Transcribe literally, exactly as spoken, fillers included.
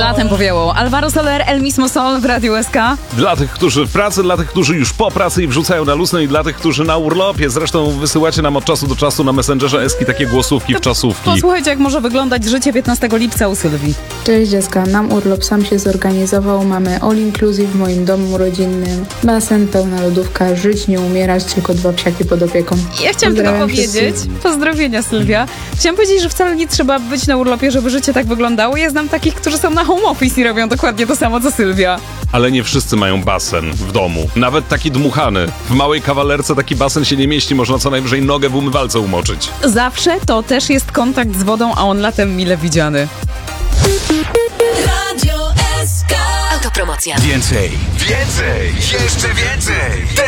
Latem powiało. Alvaro Soler, El Mismo Sol w Radiu S K. Dla tych, którzy w pracy, dla tych, którzy już po pracy i wrzucają na luz, i dla tych, którzy na urlopie. Zresztą wysyłacie nam od czasu do czasu na Messengerze Eski takie głosówki w czasówki. Posłuchajcie, jak może wyglądać życie piętnastego lipca u Sylwii. Cześć dziecka, nam urlop sam się zorganizował, mamy all inclusive w moim domu rodzinnym, basen, pełna lodówka, żyć, nie umierać, tylko dwa psiaki pod opieką. Ja chciałam tylko powiedzieć, wszyscy. pozdrowienia Sylwia, chciałam powiedzieć, że wcale nie trzeba być na urlopie, żeby życie tak wyglądało. Ja znam takich, którzy są na home office i robią dokładnie to samo co Sylwia. Ale nie wszyscy mają basen w domu. Nawet taki dmuchany. W małej kawalerce taki basen się nie mieści, można co najwyżej nogę w umywalce umoczyć. Zawsze to też jest kontakt z wodą, a on latem mile widziany. Radio S K. Autopromocja. Więcej, więcej, jeszcze więcej.